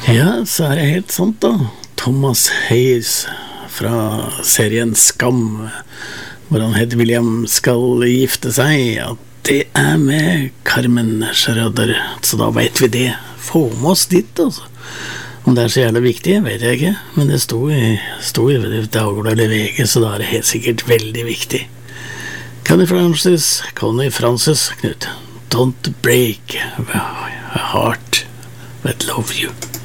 Ja, så er det helt sant da. Thomas Hayes fra serien Skam, hvor han heter William skal gifte seg, at det er med Carmen Schröder, så da vet vi det. Få med oss dit, altså. Om det er så jævlig viktig, vet jeg ikke, men det sto i Dagbladet VG, så da er det helt sikkert veldig viktig. Connie Francis, Knut. Don't break a heart that love you.